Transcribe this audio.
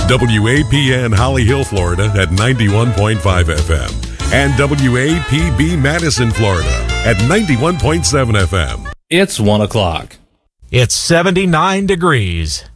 WAPN Holly Hill, Florida at 91.5 FM and WAPB Madison, Florida at 91.7 FM. It's 1 o'clock. It's 79 degrees.